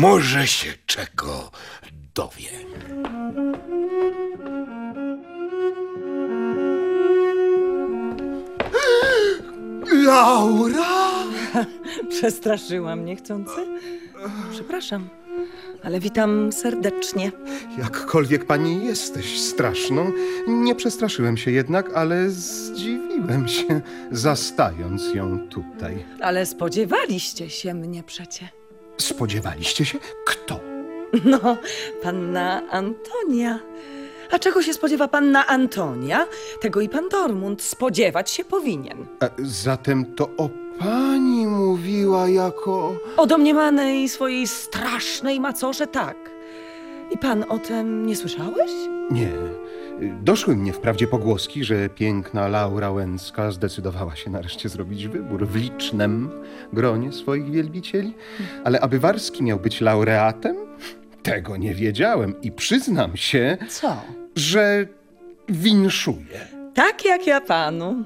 może się czego dowie. Laura! Przestraszyłam niechcący? Przepraszam, ale witam serdecznie. Jakkolwiek pani jesteś straszną, nie przestraszyłem się jednak, ale zdziwiłem się, zastając ją tutaj. Ale spodziewaliście się mnie przecie. Spodziewaliście się? Kto? No, panna Antonia. A czego się spodziewa panna Antonia? Tego i pan Dormund spodziewać się powinien. Zatem to o pani mówiła jako... O domniemanej swojej strasznej macosze, tak. I pan o tym nie słyszałeś? Nie. Doszły mnie wprawdzie pogłoski, że piękna Laura Łęcka zdecydowała się nareszcie zrobić wybór w licznem gronie swoich wielbicieli. Ale aby Warski miał być laureatem? Tego nie wiedziałem i przyznam się... Co? Że winszuję. Tak jak ja panu.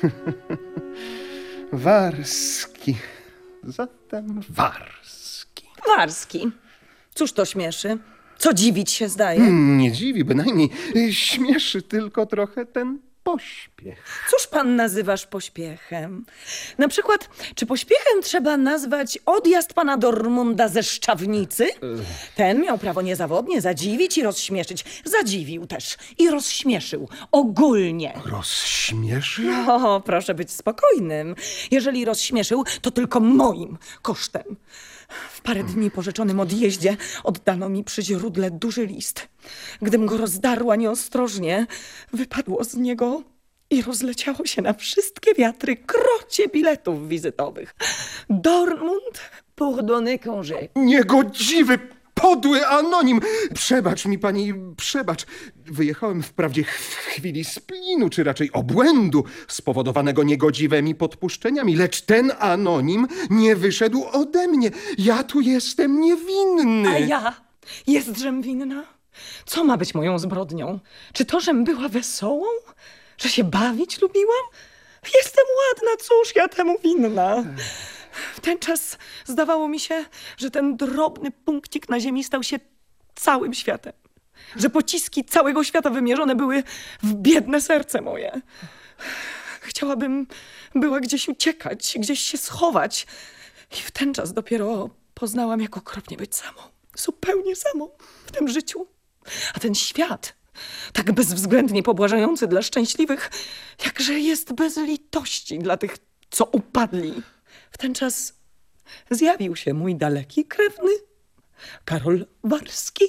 Warski. Zatem Warski. Warski. Cóż to śmieszy? Co dziwić się zdaje? Nie dziwi, bynajmniej śmieszy tylko trochę ten pośpiech. Cóż pan nazywasz pośpiechem? Na przykład, czy pośpiechem trzeba nazwać odjazd pana Dormunda ze Szczawnicy? Ten miał prawo niezawodnie zadziwić i rozśmieszyć. Zadziwił też i rozśmieszył. Ogólnie. Rozśmieszy? O, proszę być spokojnym. Jeżeli rozśmieszył, to tylko moim kosztem. W parę dni po rzeczonym odjeździe oddano mi przy źródle duży list. Gdym go rozdarła nieostrożnie, wypadło z niego i rozleciało się na wszystkie wiatry krocie biletów wizytowych. Dormund pour donner congé. Niegodziwy, podły anonim! Przebacz mi pani, przebacz. Wyjechałem wprawdzie w chwili splinu, czy raczej obłędu, spowodowanego niegodziwymi podpuszczeniami, lecz ten anonim nie wyszedł ode mnie. Ja tu jestem niewinny. A ja jestżem winna? Co ma być moją zbrodnią? Czy to, żem była wesołą? Że się bawić lubiłam? Jestem ładna, cóż ja temu winna? W ten czas zdawało mi się, że ten drobny punkcik na ziemi stał się całym światem. Że pociski całego świata wymierzone były w biedne serce moje. Chciałabym była gdzieś uciekać, gdzieś się schować. I w ten czas dopiero poznałam, jak okropnie być samą. Zupełnie samą w tym życiu. A ten świat, tak bezwzględnie pobłażający dla szczęśliwych, jakże jest bez litości dla tych, co upadli. W ten czas zjawił się mój daleki krewny, Karol Warski,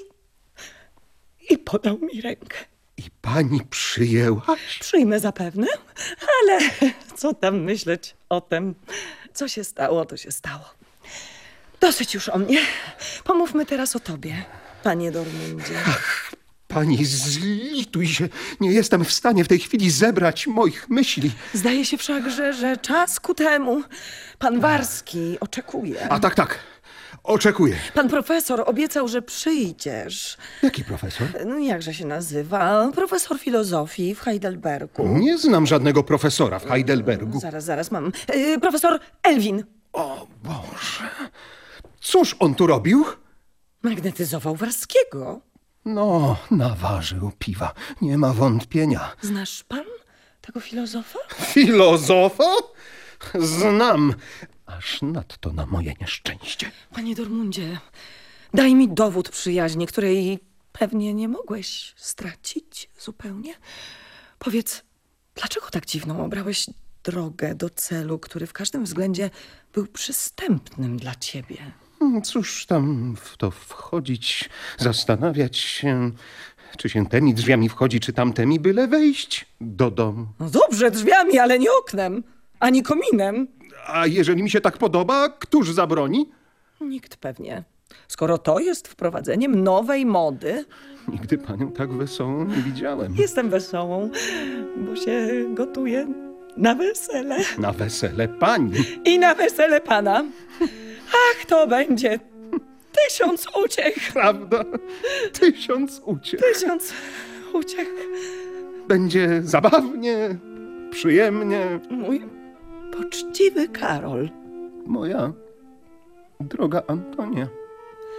i podał mi rękę. I pani przyjęłaś? Przyjmę zapewne, ale co tam myśleć o tym, co się stało, to się stało. Dosyć już o mnie. Pomówmy teraz o tobie, panie Dormundzie. Pani, zlituj się. Nie jestem w stanie w tej chwili zebrać moich myśli. Zdaje się wszakże, że czas ku temu. Pan Warski oczekuje. A tak. Oczekuję. Pan profesor obiecał, że przyjdziesz. Jaki profesor? No, jakże się nazywa? Profesor filozofii w Heidelbergu. Nie znam żadnego profesora w Heidelbergu. Zaraz mam. Profesor Elwin. O Boże. Cóż on tu robił? Magnetyzował Warskiego. No, naważył piwa. Nie ma wątpienia. Znasz pan tego filozofa? Filozofa? Znam. Aż nadto na moje nieszczęście. Panie Dormundzie, daj mi dowód przyjaźni, której pewnie nie mogłeś stracić zupełnie. Powiedz, dlaczego tak dziwną obrałeś drogę do celu, który w każdym względzie był przystępnym dla ciebie? Cóż tam w to wchodzić, zastanawiać się, czy się tymi drzwiami wchodzi, czy tamtymi, byle wejść do domu. No dobrze, drzwiami, ale nie oknem, ani kominem. A jeżeli mi się tak podoba, któż zabroni? Nikt pewnie. Skoro to jest wprowadzeniem nowej mody. Nigdy panią tak wesołą nie widziałem. Jestem wesołą, bo się gotuję na wesele. Na wesele pani. I na wesele pana. Ach, to będzie 1000 uciech. Prawda? 1000 uciech. 1000 uciech. Będzie zabawnie, przyjemnie. Mój poczciwy Karol. Moja droga Antonia.